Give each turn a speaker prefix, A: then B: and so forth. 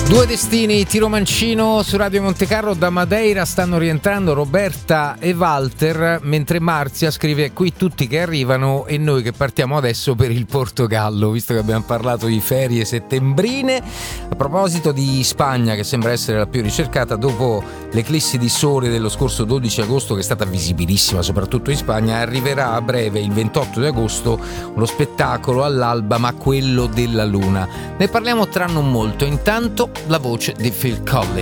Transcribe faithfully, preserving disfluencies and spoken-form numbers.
A: Due destini, Tiro Mancino su Radio Montecarlo. Da Madeira stanno rientrando Roberta e Walter, mentre Marzia scrive: qui tutti che arrivano e noi che partiamo adesso per il Portogallo, visto che abbiamo parlato di ferie settembrine. A proposito di Spagna, che sembra essere la più ricercata dopo l'eclissi di sole dello scorso dodici agosto, che è stata visibilissima soprattutto in Spagna, arriverà a breve, il ventotto di agosto, uno spettacolo all'alba, ma quello della luna. Ne parliamo tra non molto. Intanto la voce di Phil Collins.